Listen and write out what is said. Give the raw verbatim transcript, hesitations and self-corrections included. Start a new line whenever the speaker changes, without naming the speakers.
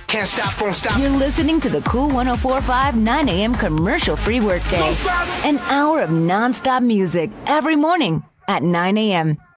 Can't stop, won't stop.
You're listening to the Cool one oh four point five nine a.m. commercial-free workday. An hour of non-stop music every morning at nine a.m.